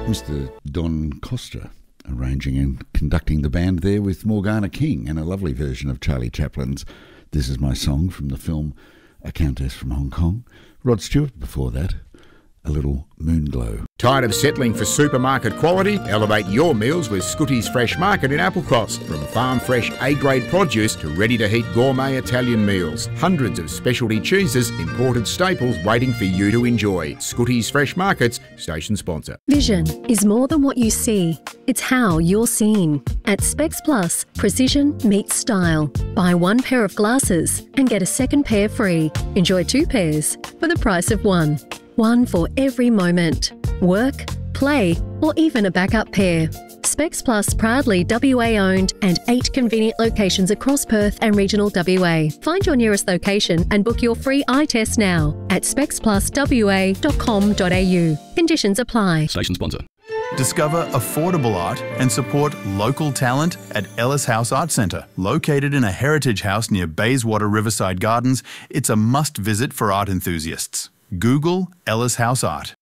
Mr. Don Costa arranging and conducting the band there with Morgana King and a lovely version of Charlie Chaplin's This Is My Song from the film A Countess from Hong Kong. Rod Stewart before that, a little Moonglow. Tired of settling for supermarket quality? Elevate your meals with Scooty's Fresh Market in Applecross. From farm fresh A-grade produce to ready-to-heat gourmet Italian meals. Hundreds of specialty cheeses, imported staples waiting for you to enjoy. Scooty's Fresh Markets, station sponsor. Vision is more than what you see. It's how you're seen. At Specs Plus, precision meets style. Buy one pair of glasses and get a second pair free. Enjoy two pairs for the price of one. One for every moment. Work, play, or even a backup pair. Specs Plus proudly WA owned and 8 convenient locations across Perth and regional WA. Find your nearest location and book your free eye test now at specspluswa.com.au. Conditions apply. Station sponsor. Discover affordable art and support local talent at Ellis House Art Centre. Located in a heritage house near Bayswater Riverside Gardens, it's a must-visit for art enthusiasts. Google Ellis House Art.